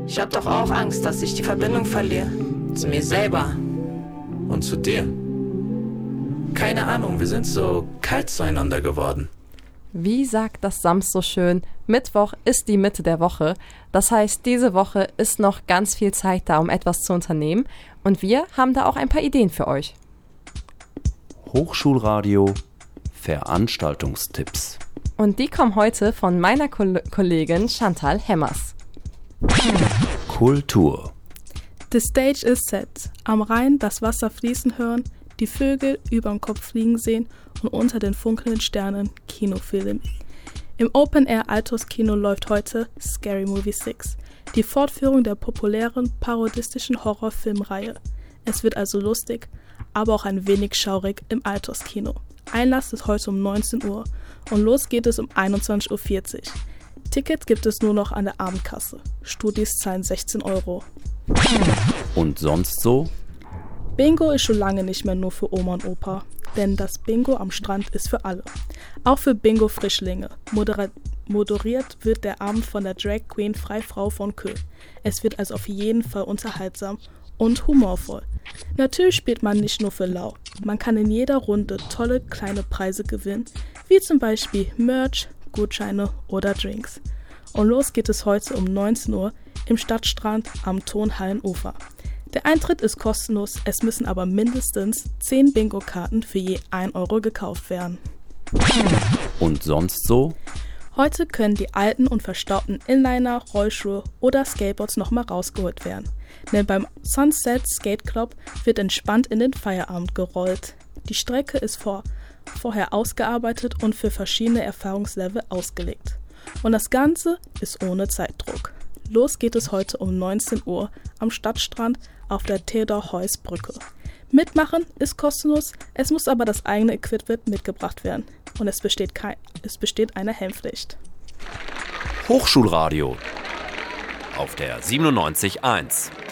Ich hab doch auch Angst, dass ich die Verbindung verliere. Zu mir selber. Und zu dir? Keine Ahnung, wir sind so kalt zueinander geworden. Wie sagt das Sams so schön, Mittwoch ist die Mitte der Woche. Das heißt, diese Woche ist noch ganz viel Zeit da, um etwas zu unternehmen. Und wir haben da auch ein paar Ideen für euch. Hochschulradio Veranstaltungstipps. Und die kommen heute von meiner Kollegin Chantal Hemmers. Kultur. The stage is set. Am Rhein das Wasser fließen hören, die Vögel überm Kopf fliegen sehen und unter den funkelnden Sternen Kinofilm. Im Open-Air Altos Kino läuft heute Scary Movie 6, die Fortführung der populären parodistischen Horrorfilmreihe. Es wird also lustig, aber auch ein wenig schaurig im Altos Kino. Einlass ist heute um 19 Uhr und los geht es um 21.40 Uhr. Tickets gibt es nur noch an der Abendkasse. Studis zahlen 16 €. Und sonst so? Bingo ist schon lange nicht mehr nur für Oma und Opa, denn das Bingo am Strand ist für alle. Auch für Bingo-Frischlinge. Moderiert wird der Abend von der Drag Queen Freifrau von Köln. Es wird also auf jeden Fall unterhaltsam und humorvoll. Natürlich spielt man nicht nur für lau. Man kann in jeder Runde tolle kleine Preise gewinnen, wie zum Beispiel Merch, Gutscheine oder Drinks. Und los geht es heute um 19 Uhr im Stadtstrand am Tonhallenufer. Der Eintritt ist kostenlos, es müssen aber mindestens 10 Bingo-Karten für je 1 € gekauft werden. Und sonst so? Heute können die alten und verstaubten Inliner, Rollschuhe oder Skateboards nochmal rausgeholt werden. Denn beim Sunset Skate Club wird entspannt in den Feierabend gerollt. Die Strecke ist vorher ausgearbeitet und für verschiedene Erfahrungslevel ausgelegt. Und das Ganze ist ohne Zeitdruck. Los geht es heute um 19 Uhr am Stadtstrand auf der Theodor-Heuss-Brücke. Mitmachen ist kostenlos, es muss aber das eigene Equipment mitgebracht werden. Und es besteht eine Helmpflicht. Hochschulradio auf der 97.1.